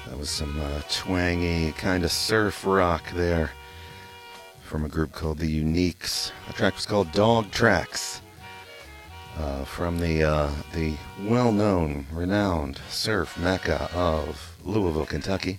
That was some twangy kind of surf rock there from a group called the Uniques. The track was called Dog Tracks, from the well-known, renowned surf mecca of Louisville, Kentucky.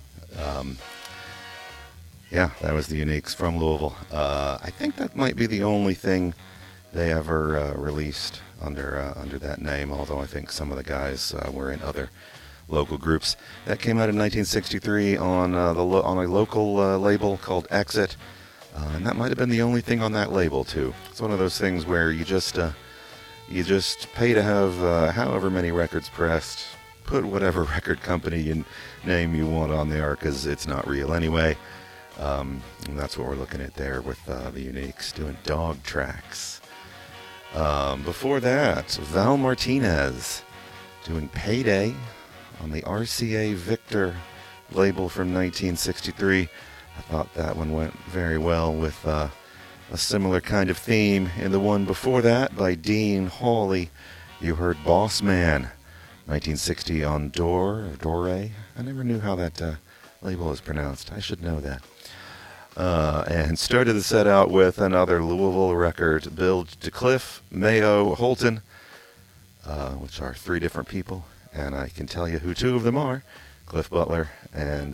Yeah, that was the Uniques from Louisville. I think that might be the only thing they ever released under that name, although I think some of the guys were in other local groups. That came out in 1963 on a local label called Exit, and that might have been the only thing on that label too. It's one of those things where you just pay to have however many records pressed, put whatever record company name you want on there, because it's not real anyway. And that's what we're looking at there with the Uniques doing Dog Tracks. Before that, Val Martinez doing Payday on the RCA Victor label from 1963. I thought that one went very well with a similar kind of theme. In the one before that, by Dean Hawley, you heard Boss Man, 1960 on Dore. I never knew how that label is pronounced. I should know that. And started the set out with another Louisville record, Bill DeCliff, Mayo, Holton, which are three different people, and I can tell you who two of them are, Cliff Butler and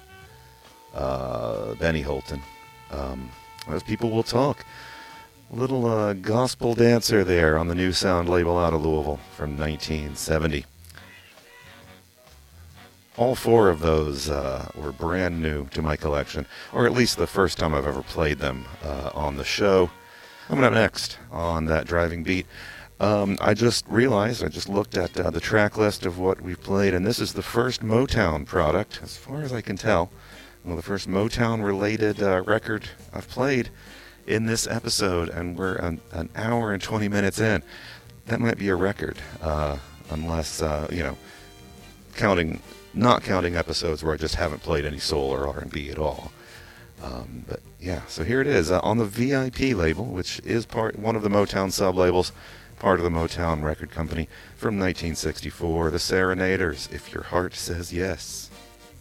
Benny Holton. Those people will talk. A little gospel dancer there on the New Sound label out of Louisville from 1970. All four of those were brand new to my collection, or at least the first time I've ever played them on the show. Coming up next on that driving beat, I just realized, I just looked at the track list of what we've played, and this is the first Motown product, as far as I can tell. Well, the first Motown-related record I've played in this episode, and we're an hour and 20 minutes in. That might be a record, unless, not counting episodes where I just haven't played any soul or R&B at all. But yeah, so here it is on the VIP label, which is one of the Motown sub-labels, part of the Motown record company from 1964, the Serenaders, If Your Heart Says Yes.